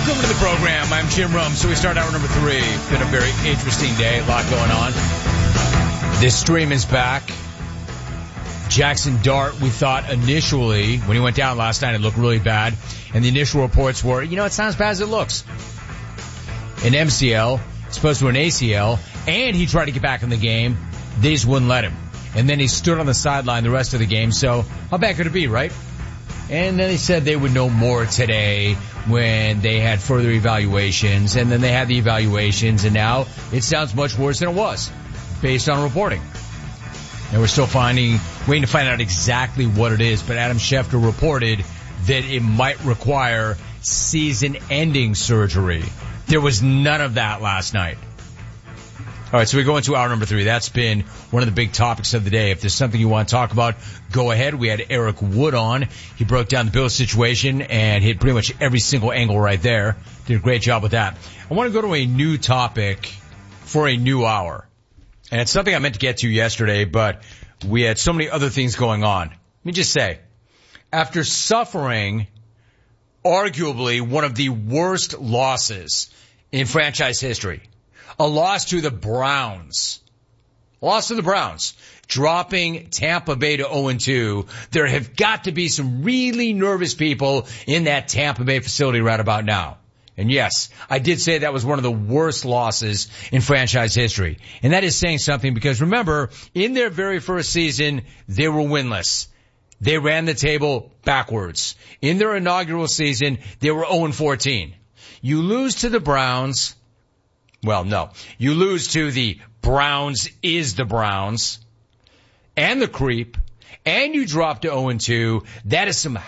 Welcome to the program. I'm Jim Rum. So we start hour number 3. It's been a very interesting day. A lot going on. This stream is back. Jackson Dart, we thought initially, when he went down last night, it looked really bad. And the initial reports were, it's not as bad as it looks. An MCL, supposed to an ACL, and he tried to get back in the game. They just wouldn't let him. And then he stood on the sideline the rest of the game. So how bad could it be, right? And then they said they would know more today when they had further evaluations. And then they had the evaluations, and now it sounds much worse than it was, based on reporting. And we're still waiting to find out exactly what it is. But Adam Schefter reported that it might require season-ending surgery. There was none of that last night. All right, so we go into hour number 3. That's been one of the big topics of the day. If there's something you want to talk about, go ahead. We had Eric Wood on. He broke down the Bills situation and hit pretty much every single angle right there. Did a great job with that. I want to go to a new topic for a new hour. And it's something I meant to get to yesterday, but we had so many other things going on. Let me just say, after suffering arguably one of the worst losses in franchise history, a loss to the Browns, dropping Tampa Bay to 0-2, there have got to be some really nervous people in that Tampa Bay facility right about now. And yes, I did say that was one of the worst losses in franchise history. And that is saying something because remember, in their very first season, they were winless. They ran the table backwards. In their inaugural season, they were 0-14. You lose to the Browns. Well, no. You lose to the Browns is the Browns and the creep, and you drop to 0-2. That is some